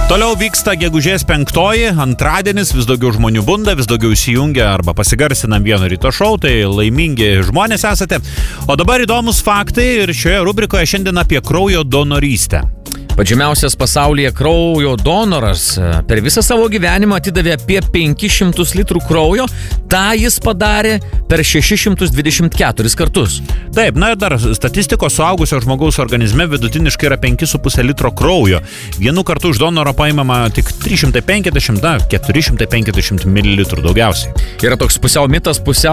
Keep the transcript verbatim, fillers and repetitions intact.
Toliau vyksta gegužės penktoji, antradienis, vis daugiau žmonių bunda, vis daugiau įsijungia arba pasigarsinam vieno ryto šou, tai laimingi žmonės esate. O dabar įdomus faktai ir šioje rubrikoje šiandien apie kraujo donorystę. Pažymiausias pasaulyje kraujo donoras per visą savo gyvenimą atidavė apie penkis šimtus litrų kraujo, tą jis padarė per šešis šimtus dvidešimt keturis kartus. Taip, na ir dar statistikos suaugusio žmogaus organizme vidutiniškai yra penki su puse litro kraujo. Vienu kartu iš donoro paimama tik trys šimtai penkiasdešimt, na, keturi šimtai penkiasdešimt mililitrų daugiausiai. Yra toks pusiau mitas, pusiau